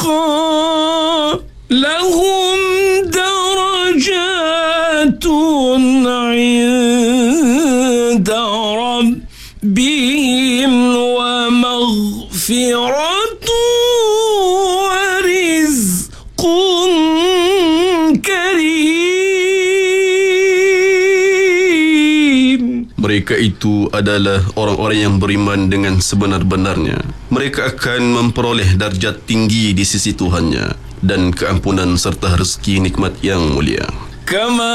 اتقى لهم درجات عند ربهم ومغفرة ورزق كريم. Mereka itu adalah orang-orang yang beriman dengan sebenar-benarnya. Mereka akan memperoleh darjat tinggi di sisi Tuhannya dan keampunan serta rezeki nikmat yang mulia. Kama